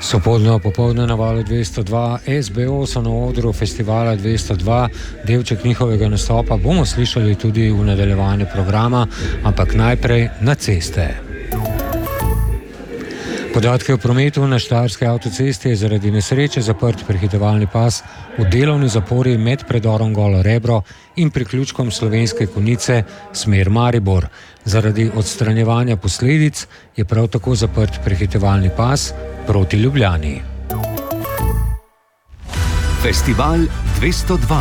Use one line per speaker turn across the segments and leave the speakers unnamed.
Sopodno popoldne na valu 202, SBO so na odru festivala 202, delček njihovega nastopa bomo slišali tudi v nadaljevanju programa, ampak najprej na ceste. Podatke o prometu na štajerski avtocesti je zaradi nesreče zaprt prehitevalni pas v delovni zapori med predorom Golo Rebro in priključkom Slovenske Konjice smer Maribor. Zaradi odstranjevanja posledic je prav tako zaprt prehitevalni pas proti Ljubljani.
Festival 202.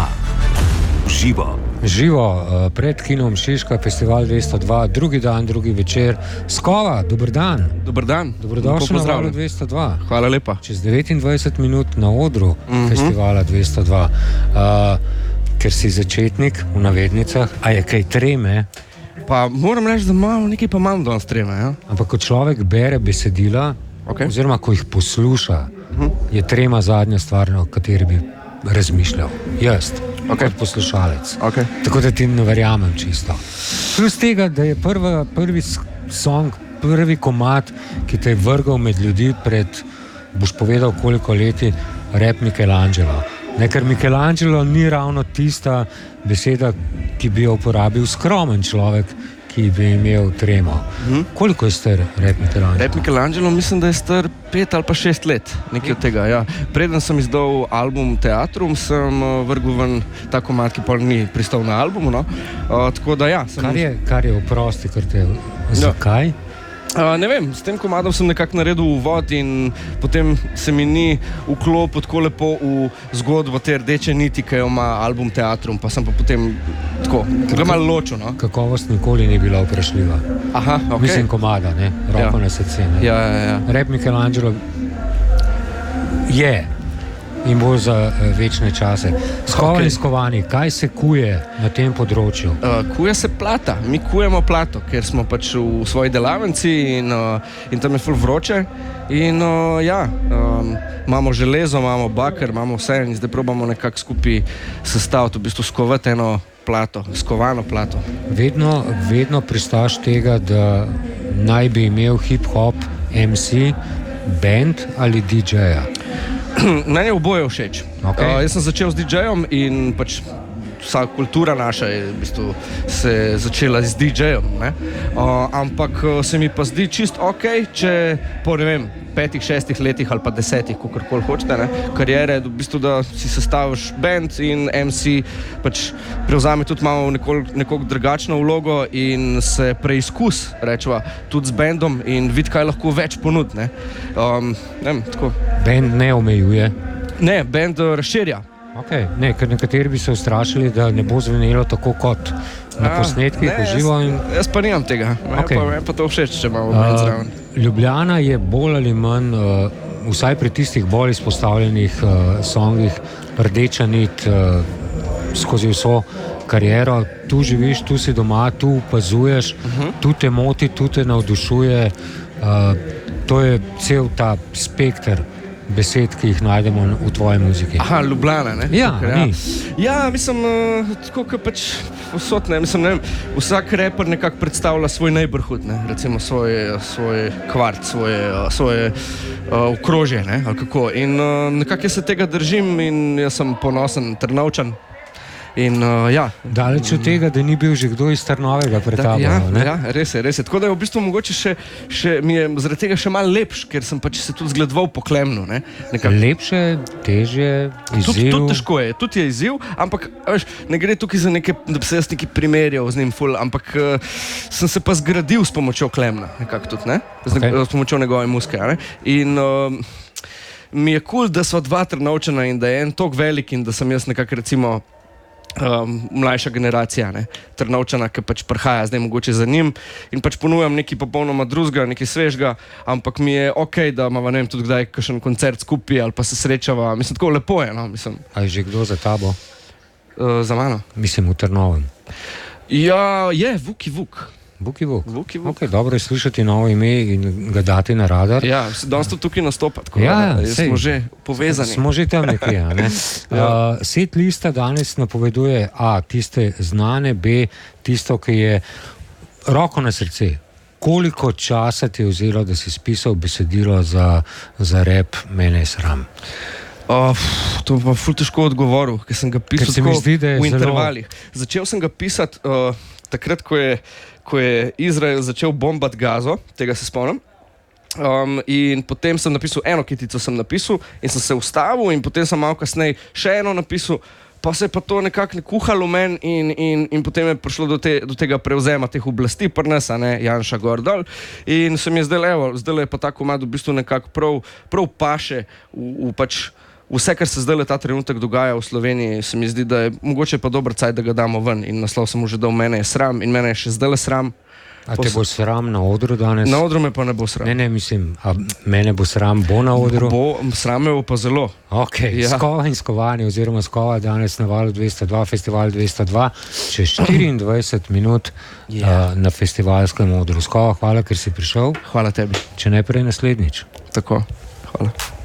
Živo pred kinom Šiška, Festival 202, drugi dan, drugi večer. Skova, dober dan.
Dober dan.
Dobrodošli na valu 202.
Hvala lepa.
Čez 29 minut na odru Festivala 202. Ker si začetnik, v navednicah, a je kaj treme?
Pa moram reči, da malo, nekaj pa imam danes treme, ja?
Ampak ko človek bere besedila, oziroma ko jih posluša, je trema zadnja stvar, o kateri bi razmišljal. Jaz, kot poslušalec. Tako da ti ne verjamem čisto. Plus tega, da je prvi song, prvi komad, ki te je vrgal med ljudi pred, boš povedal koliko leti, rap Michelangelo. Ker Michelangelo ni ravno tista beseda, ki bi jo uporabil skromen človek, ki bi imel tremo. Koliko je star rap Michelangelo?
Rap Michelangelo mislim, da je star 5 ali pa 6 let, nekaj od tega, ja. Preden sem izdal album Teatrum, sem vrgel ven ta komad, ki pol ni pristal na albumu, no. Tako da ja.
Kar je oprosti, kar te... Zakaj?
Ne vem, s tem komadom sem nekako naredil uvod in potem se mi ni vklopil tako lepo v zgodbo te rdeče niti, ki jo ima album Teatrum, pa sem pa potem tako, malo ločil, no.
Kakovost nikoli ni bila vprašljiva.
Aha, ok.
Mislim komada, ne? Roko na srce, ne?
Ja.
Rap Michelangelo je in bo za večne čase. Skova in skovani, kaj se kuje na tem področju?
Kuje se plata. Mi kujemo plato, ker smo pač v svoji delavnici in tam je ful vroče. In imamo železo, imamo baker, imamo vse in zdaj probamo nekako skupaj sestaviti, v bistvu skovati eno plato, skovano plato.
Vedno pristaš tega, da naj bi imel hip-hop MC, band ali DJ-ja?
Meni je oboje všeč. Jaz sem začel z DJ-jem in pač vsa kultura naša je v bistvu se začela z DJ-jem, ne? Ampak se mi pa zdi čist če po, ne vem, 5-6 letih ali pa 10, kakorkoli hočete, ne, kariere, v bistvu, da si sestaviš band in MC pač prevzame tudi malo nekoliko drugačno vlogo in se preizkus, rečeva, tudi z bandom in vidi, kaj lahko več ponudi, ne. Ne vem, tako.
Band ne omejuje?
Ne, band razširja.
Ne, ker nekateri bi se ustrašili, da ne bo zvenelo tako kot na posnetkih uživo.
Jaz pa nimam tega. Me pa to všeč, če imamo band zraven.
Ljubljana je bolj ali manj, vsaj pri tistih bolj izpostavljenih songih, rdeča nit skozi vso kariero. Tu živiš, tu si doma, tu opazuješ, tu te moti, tu te navdušuje. To je cel ta spekter besed, ki jih najdemo v tvoji muziki.
Aha, Ljubljana, ne?
Ja, ni.
Ja, mislim, tako, kot pač vsot, ne, mislim, ne vem, vsak reper nekako predstavlja svoj neighborhood, ne, recimo svoj kvart, svoje okrožje, ne, ali kako. In nekako jaz se tega držim in jaz sem ponosen Trnovčan. In
Daleč od tega, da ni bil že kdo iz Trnovega pred tabo, ne?
Ja, res je. Tako da je v bistvu mogoče še mi je zaradi tega še malo lepš, ker sem pač se tudi zgledoval po Klemnu, ne?
Lepše, težje, izziv?
Tudi težko je, tudi je izziv, ampak veš, ne gre tukaj za da bi se jaz nekaj primerjal z njim ful, ampak sem se pa zgradil s pomočjo Klemna, nekako tudi, ne? S pomočjo njegove muzike, ne? In mi je cool, da so dva Trnovčana in da je en tok velik in da sem jaz nekako recimo mlajša generacija, ne, Trnovčana, ki pač prihaja zdaj mogoče za njim in pač ponujam nekaj popolnoma drugega, nekaj svežega, ampak mi je da imamo, ne vem, tudi kdaj kakšen koncert skupaj ali pa se srečava, mislim, tako lepo je, no, mislim.
A je že kdo za tabo?
Za mano?
Mislim, v Trnovem.
Ja, je, Vuki Vuk.
Dobro je slišati novo ime in ga dati na radar.
Ja, danes to tukaj nastopa, tako da smo že povezani.
Smo že tam nekje, ne? Set lista danes napoveduje A, tiste znane, B, tisto, ki je roko na srce. Koliko časa ti je vzelo, da si spisal besedilo za rap Mene je sram?
To pa ful težko odgovoril, ker sem ga pisal v intervalih. Začel sem ga pisati takrat, ko je Izrael začel bombati Gazo, tega se spomnim. In potem sem napisal eno kitico in sem se ustavil in potem sem malo kasneje še eno napisal, pa se je pa to nekako kuhalo men in potem je prišlo do tega prevzema teh oblasti pri nas, Janša gor dol. In se mi je zdaj je pa ta komad v bistvu nekako prav paše v pač vse, kar se zdaj ta trenutek dogaja v Sloveniji, se mi zdi, da je mogoče pa dober cajt, da ga damo ven. In naslov sem mu že dal Mene je sram in mene je še zdaj sram.
A te bo sram na odru danes?
Na odru me pa ne bo sram.
Ne, mislim, a mene bo sram na odru?
Sram me bo pa zelo.
Ok, Skova in Skovani oziroma Skova danes na Valu 202, Festival 202, čez 24 minut na festivalskem odru. Skova, hvala, ker si prišel.
Hvala tebi.
Če ne prej naslednjič.
Tako, hvala.